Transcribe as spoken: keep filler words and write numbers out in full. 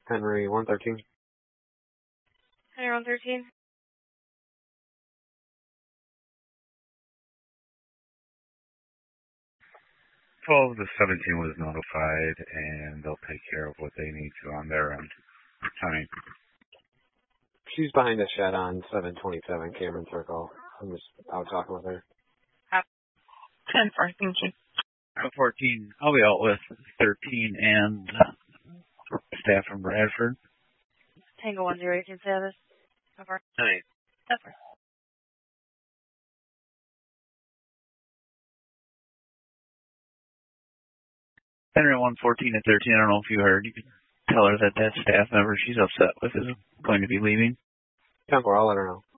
Henry one thirteen. Henry one thirteen. twelve to seventeen was notified, and they'll take care of what they need to on their end. Honey. She's behind the shed on seven twenty-seven Cameron Circle. I'm just out talking with her. ten four, thank you. fourteen, I'll be out with thirteen and staff from Bradford. Tango one zero eighteen service. Over. Hey. Over. Henry one fourteen and thirteen, I don't know if you heard. You can tell her that that staff member she's upset with is going to be leaving. ten four, I'll let her know.